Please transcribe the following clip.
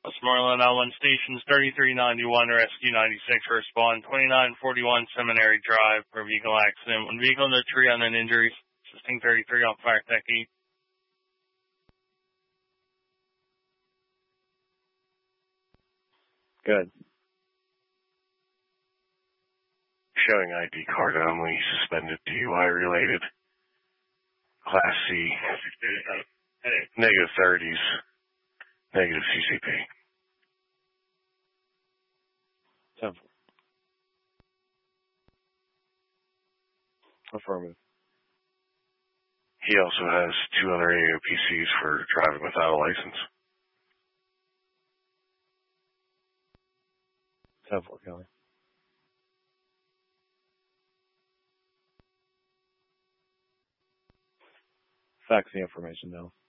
Westmoreland L1 stations 3391 Rescue 96 respond 2941 Seminary Drive for vehicle accident. One vehicle in the tree on an injury. Assisting 33 on fire tech 8. Good. Showing ID card only, suspended DUI related. Class C, negative 30s, negative CCP. 10-4. Affirmative. He also has 2 other AOPCs for driving without a license. 10-4, Kelly. Fax the information now.